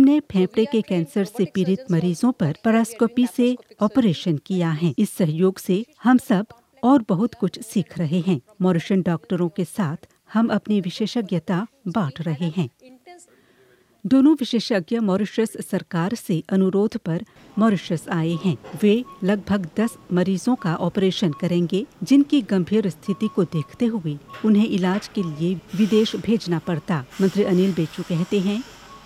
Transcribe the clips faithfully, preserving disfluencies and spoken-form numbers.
हमने फेफड़े के कैंसर से पीड़ित मरीजों पर पेरिस्कोपी से ऑपरेशन किया है। इस सहयोग से हम सब और बहुत कुछ सीख रहे हैं। मॉरिशन डॉक्टरों के साथ हम अपनी विशेषज्ञता बांट रहे हैं। दोनों विशेषज्ञ मॉरिशस सरकार से अनुरोध पर मॉरिशस आए हैं। वे लगभग दस मरीजों का ऑपरेशन करेंगे, जिनकी गंभीर स्थिति को देखते हुए उन्हें इलाज के लिए विदेश भेजना पड़ता। मंत्री अनिल बेचू कहते हैं,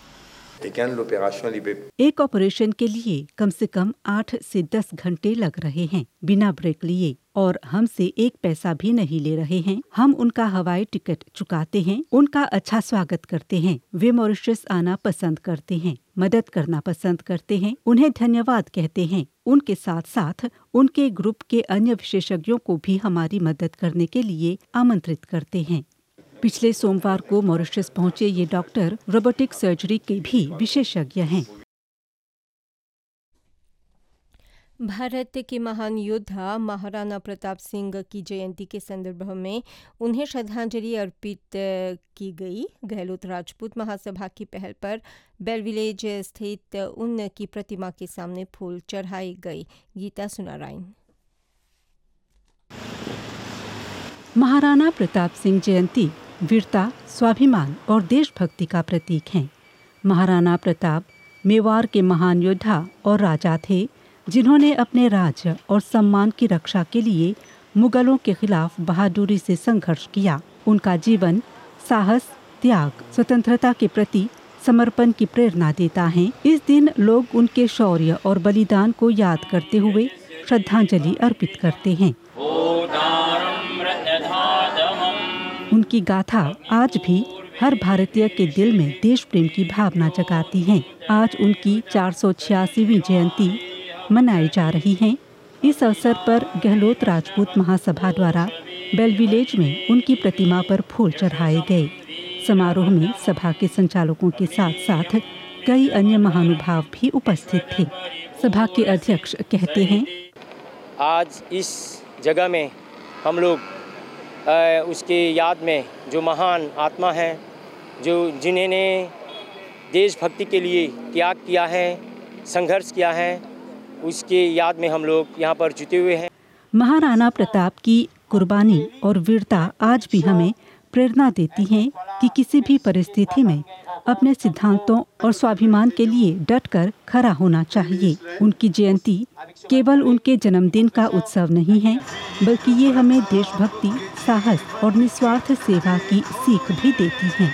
एक ऑपरेशन के लिए कम से कम आठ से दस घंटे लग रहे हैं, बिना ब्रेक लिए, और हमसे एक पैसा भी नहीं ले रहे हैं। हम उनका हवाई टिकट चुकाते हैं, उनका अच्छा स्वागत करते हैं। वे मॉरिशस आना पसंद करते हैं, मदद करना पसंद करते हैं, उन्हें धन्यवाद कहते हैं। उनके साथ साथ उनके ग्रुप के अन्य विशेषज्ञों को भी हमारी मदद करने के लिए आमंत्रित करते हैं। पिछले सोमवार को मॉरिशस पहुंचे ये डॉक्टर रोबोटिक सर्जरी के भी विशेषज्ञ हैं। भारत के महान योद्धा महाराणा प्रताप सिंह की जयंती के संदर्भ में उन्हें श्रद्धांजलि अर्पित की गई। गहलोत राजपूत महासभा की पहल पर बेल विलेज स्थित उनकी प्रतिमा के सामने फूल चढ़ाए गए। गीता सुनारायण। महाराणा प्रताप सिंह जयंती वीरता, स्वाभिमान और देशभक्ति का प्रतीक है। महाराणा प्रताप मेवाड़ के महान योद्धा और राजा थे, जिन्होंने अपने राज्य और सम्मान की रक्षा के लिए मुगलों के खिलाफ बहादुरी से संघर्ष किया। उनका जीवन साहस, त्याग, स्वतंत्रता के प्रति समर्पण की प्रेरणा देता है। इस दिन लोग उनके शौर्य और बलिदान को याद करते हुए श्रद्धांजलि अर्पित करते हैं। उनकी गाथा आज भी हर भारतीय के दिल में देश प्रेम की भावना जगाती है। आज उनकी चार सौ छियासीवीं जयंती मनाई जा रही है। इस अवसर पर गहलोत राजपूत महासभा द्वारा बेल विलेज में उनकी प्रतिमा पर फूल चढ़ाए गए। समारोह में सभा के संचालकों के साथ साथ कई अन्य महानुभाव भी उपस्थित थे। सभा के अध्यक्ष कहते हैं, आज इस जगह में हम लोग उसके याद में जो महान आत्मा है, जो जिन्होंने देशभक्ति के लिए त्याग किया है, संघर्ष किया है, उसके याद में हम लोग यहाँ पर जुटे हुए हैं। महाराणा प्रताप की कुर्बानी और वीरता आज भी हमें प्रेरणा देती हैं कि किसी भी परिस्थिति में अपने सिद्धांतों और स्वाभिमान के लिए डटकर खड़ा होना चाहिए। उनकी जयंती केवल उनके जन्मदिन का उत्सव नहीं है, बल्कि ये हमें देशभक्ति, साहस और निस्वार्थ सेवा की सीख भी देती है।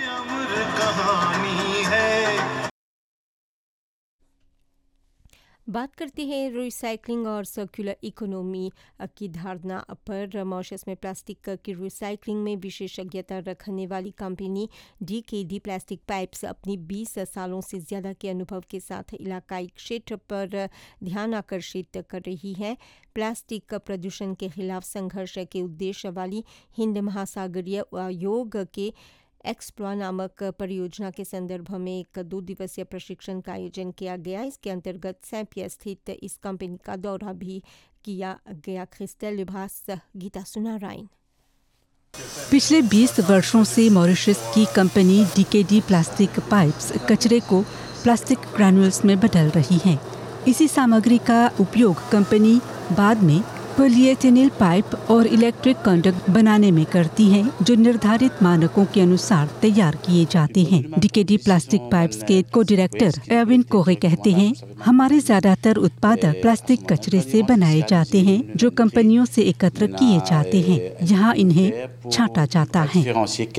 बात करते हैं रिसाइकलिंग और सर्कुलर इकोनॉमी की धारणा पर। मॉरिशस में प्लास्टिक की रिसाइकलिंग में विशेषज्ञता रखने वाली कंपनी डीकेडी प्लास्टिक पाइप्स अपनी बीस सालों से ज़्यादा के अनुभव के साथ इलाकाई क्षेत्र पर ध्यान आकर्षित कर रही है। प्लास्टिक प्रदूषण के खिलाफ संघर्ष के उद्देश्य वाली हिंद महासागरीय आयोग के एक्सप्लोर नामक परियोजना के संदर्भ में एक दो दिवसीय प्रशिक्षण का आयोजन किया गया। इसके अंतर्गत सैंपिया स्थित इस कंपनी का दौरा भी किया गया। क्रिस्टल लिबास, गीता सुनारायण। पिछले बीस वर्षों से मॉरिशस की कंपनी डीकेडी प्लास्टिक पाइप्स कचरे को प्लास्टिक ग्रैन्युल्स में बदल रही है। इसी सामग्री का उपयोग कंपनी बाद में पॉलीएथिलीन पाइप और इलेक्ट्रिक कंडक्ट बनाने में करती है, जो निर्धारित मानकों के अनुसार तैयार किए जाते हैं। डीकेडी प्लास्टिक पाइप्स के को डायरेक्टर एविन कोहे कहते हैं, हमारे ज्यादातर उत्पादक प्लास्टिक कचरे से बनाए जाते हैं, जो कंपनियों से एकत्र किए जाते हैं। यहाँ इन्हें छांटा जाता है।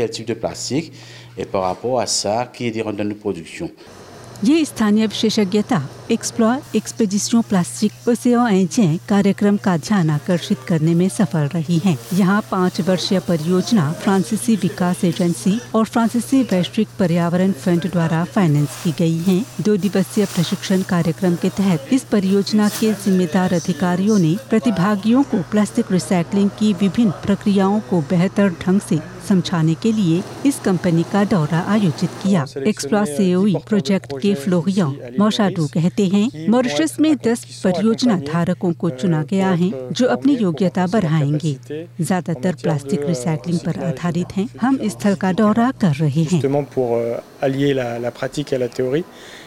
ये स्थानीय विशेषज्ञता एक्सप्लोर एक्सपेडिशन प्लास्टिक ओसेओ इंडियन कार्यक्रम का ध्यान आकर्षित करने में सफल रही है। यहाँ पाँच वर्षीय परियोजना फ्रांसीसी विकास एजेंसी और फ्रांसीसी वैश्विक पर्यावरण फंड द्वारा फाइनेंस की गई है। दो दिवसीय प्रशिक्षण कार्यक्रम के तहत इस परियोजना के जिम्मेदार अधिकारियों ने प्रतिभागियों को प्लास्टिक रिसाइकलिंग की विभिन्न प्रक्रियाओं को बेहतर ढंग से समझाने के लिए इस कंपनी का दौरा आयोजित किया। एक्सप्लोर सेओई प्रोजेक्ट के फ्लोरियन मोशाडू कहते हैं, मॉरिशस में दस परियोजना धारकों को चुना गया है, जो अपनी योग्यता बढ़ाएंगे। ज्यादातर प्लास्टिक रिसाइकलिंग पर आधारित हैं। हम इस स्थल का दौरा कर रहे हैं।